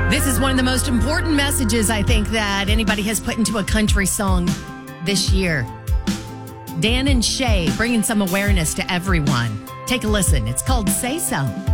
This is one of the most important messages I think that anybody has put into a country song this year. Dan and Shay bringing some awareness to everyone. Take a listen. It's called Say So.